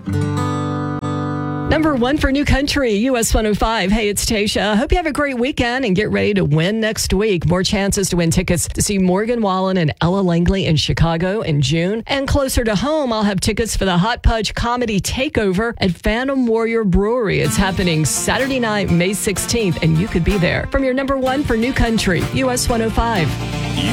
Number one for New Country, US 105. Hey, it's Tasha. Hope you have a great weekend and get ready to win next week. More chances to win tickets to see Morgan Wallen and Ella Langley in Chicago in June. And closer to home, I'll have tickets for the Hot Pudge Comedy Takeover at Phantom Warrior Brewery. It's happening Saturday night, May 16th, and you could be there. From your number one for New Country, US 105.